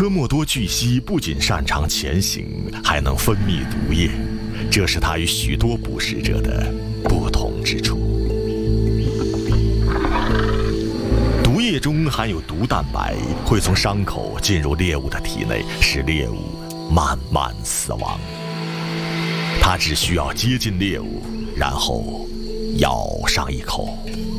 科莫多巨蜥不仅擅长潜行，还能分泌毒液，这是它与许多捕食者的不同之处。毒液中含有毒蛋白，会从伤口进入猎物的体内，使猎物慢慢死亡。它只需要接近猎物，然后咬上一口，